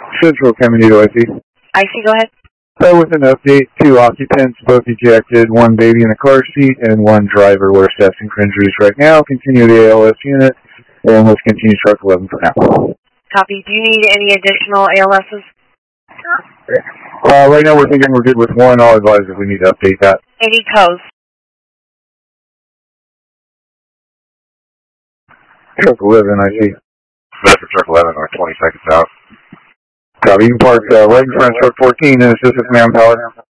Central Caminito, I see. I see, go ahead. With an update, 2 occupants, both ejected, 1 baby in a car seat, and 1 driver. We're assessing for injuries right now. Continue the ALS unit, and let's continue truck 11 for now. Copy. Do you need any additional ALSs? Right now we're thinking we're good with 1. I'll advise if we need to update that. Any tows? Truck 11, I see. That's for truck 11, or 20 seconds out. Copy. You can park right in front of truck 14 and assist with manpower.